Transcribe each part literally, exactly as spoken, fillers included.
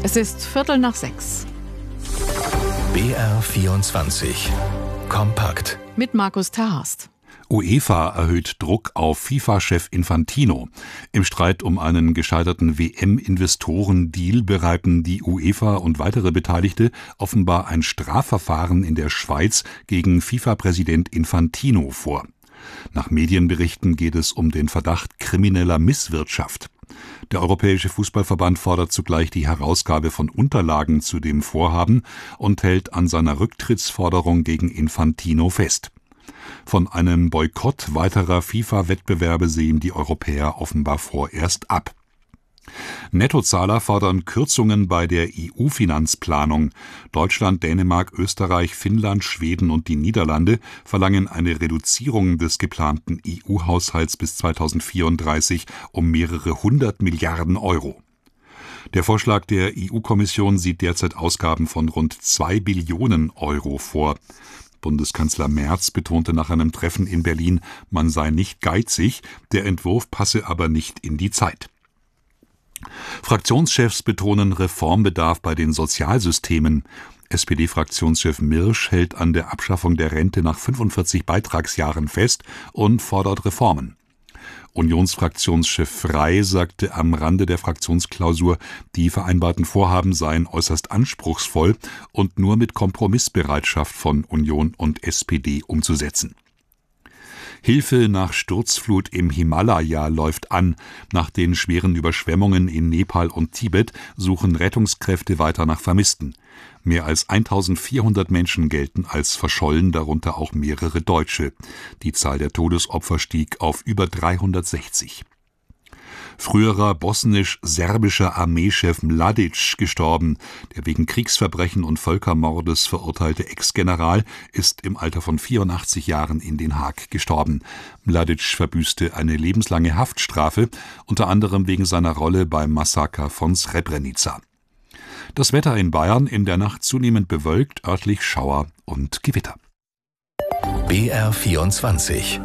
Es ist Viertel nach sechs. B R vierundzwanzig. Kompakt. Mit Markus Terhast. UEFA erhöht Druck auf FIFA-Chef Infantino. Im Streit um einen gescheiterten W M-Investoren-Deal bereiten die UEFA und weitere Beteiligte offenbar ein Strafverfahren in der Schweiz gegen FIFA-Präsident Infantino vor. Nach Medienberichten geht es um den Verdacht krimineller Misswirtschaft. Der Europäische Fußballverband fordert zugleich die Herausgabe von Unterlagen zu dem Vorhaben und hält an seiner Rücktrittsforderung gegen Infantino fest. Von einem Boykott weiterer FIFA-Wettbewerbe sehen die Europäer offenbar vorerst ab. Nettozahler fordern Kürzungen bei der E U-Finanzplanung. Deutschland, Dänemark, Österreich, Finnland, Schweden und die Niederlande verlangen eine Reduzierung des geplanten E U-Haushalts bis zweitausendvierunddreißig um mehrere hundert Milliarden Euro. Der Vorschlag der E U-Kommission sieht derzeit Ausgaben von rund zwei Billionen Euro vor. Bundeskanzler Merz betonte nach einem Treffen in Berlin, man sei nicht geizig, der Entwurf passe aber nicht in die Zeit. Fraktionschefs betonen Reformbedarf bei den Sozialsystemen. S P D-Fraktionschef Mirsch hält an der Abschaffung der Rente nach fünfundvierzig Beitragsjahren fest und fordert Reformen. Unionsfraktionschef Frey sagte am Rande der Fraktionsklausur, die vereinbarten Vorhaben seien äußerst anspruchsvoll und nur mit Kompromissbereitschaft von Union und S P D umzusetzen. Hilfe nach Sturzflut im Himalaya läuft an. Nach den schweren Überschwemmungen in Nepal und Tibet suchen Rettungskräfte weiter nach Vermissten. Mehr als eintausendvierhundert Menschen gelten als verschollen, darunter auch mehrere Deutsche. Die Zahl der Todesopfer stieg auf über dreihundertsechzig. Früherer bosnisch-serbischer Armeechef Mladic gestorben. Der wegen Kriegsverbrechen und Völkermordes verurteilte Ex-General ist im Alter von vierundachtzig Jahren in Den Haag gestorben. Mladic verbüßte eine lebenslange Haftstrafe, unter anderem wegen seiner Rolle beim Massaker von Srebrenica. Das Wetter in Bayern in der Nacht zunehmend bewölkt, örtlich Schauer und Gewitter. B R vierundzwanzig.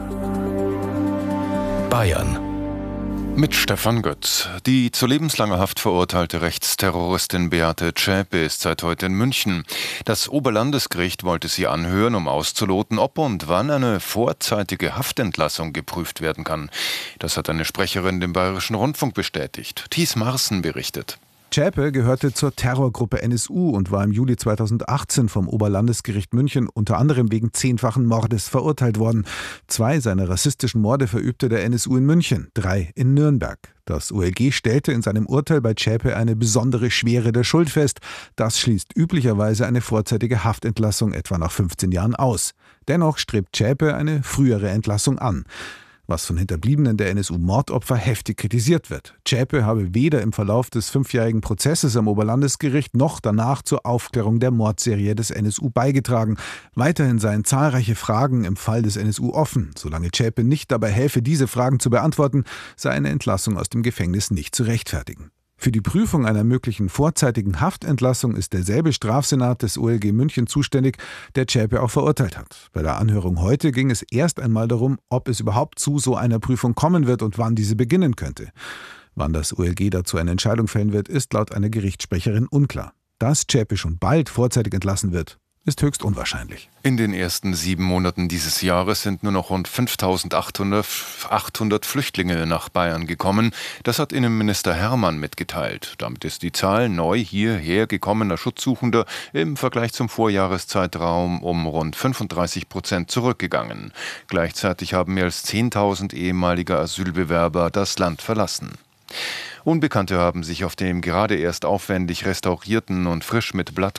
Bayern. Mit Stefan Götz. Die zu lebenslanger Haft verurteilte Rechtsterroristin Beate Zschäpe ist seit heute in München. Das Oberlandesgericht wollte sie anhören, um auszuloten, ob und wann eine vorzeitige Haftentlassung geprüft werden kann. Das hat eine Sprecherin dem Bayerischen Rundfunk bestätigt. Thies Marsen berichtet. Zschäpe gehörte zur Terrorgruppe N S U und war im Juli zweitausendachtzehn vom Oberlandesgericht München unter anderem wegen zehnfachen Mordes verurteilt worden. Zwei seiner rassistischen Morde verübte der N S U in München, drei in Nürnberg. Das O L G stellte in seinem Urteil bei Zschäpe eine besondere Schwere der Schuld fest. Das schließt üblicherweise eine vorzeitige Haftentlassung etwa nach fünfzehn Jahren aus. Dennoch strebt Zschäpe eine frühere Entlassung an, was von Hinterbliebenen der N S U-Mordopfer heftig kritisiert wird. Zschäpe habe weder im Verlauf des fünfjährigen Prozesses am Oberlandesgericht noch danach zur Aufklärung der Mordserie des N S U beigetragen. Weiterhin seien zahlreiche Fragen im Fall des N S U offen. Solange Zschäpe nicht dabei helfe, diese Fragen zu beantworten, sei eine Entlassung aus dem Gefängnis nicht zu rechtfertigen. Für die Prüfung einer möglichen vorzeitigen Haftentlassung ist derselbe Strafsenat des O L G München zuständig, der Zschäpe auch verurteilt hat. Bei der Anhörung heute ging es erst einmal darum, ob es überhaupt zu so einer Prüfung kommen wird und wann diese beginnen könnte. Wann das O L G dazu eine Entscheidung fällen wird, ist laut einer Gerichtssprecherin unklar. Dass Zschäpe schon bald vorzeitig entlassen wird, ist höchst unwahrscheinlich. In den ersten sieben Monaten dieses Jahres sind nur noch rund fünftausendachthundert Flüchtlinge nach Bayern gekommen. Das hat Innenminister Hermann mitgeteilt. Damit ist die Zahl neu hierher gekommener Schutzsuchender im Vergleich zum Vorjahreszeitraum um rund fünfunddreißig Prozent zurückgegangen. Gleichzeitig haben mehr als zehntausend ehemalige Asylbewerber das Land verlassen. Unbekannte haben sich auf dem gerade erst aufwendig restaurierten und frisch mit Blatt